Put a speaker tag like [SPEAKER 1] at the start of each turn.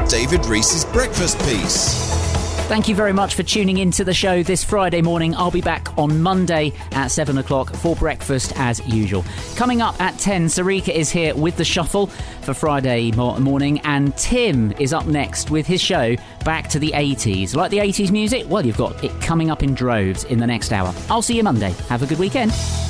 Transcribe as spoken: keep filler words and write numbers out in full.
[SPEAKER 1] David Reese's Breakfast Piece.
[SPEAKER 2] Thank you very much for tuning into the show this Friday morning. I'll be back on Monday at seven o'clock for breakfast as usual. Coming up at ten, Sarika is here with the Shuffle for Friday morning, and Tim is up next with his show Back to the eighties. Like the eighties music? Well, you've got it coming up in droves in the next hour. I'll see you Monday. Have a good weekend.